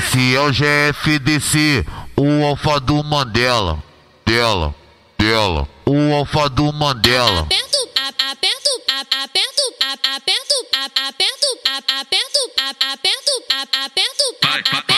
Esse é o GFDC, o alfa do Mandela. Dela, o alfa do Mandela. Aperto,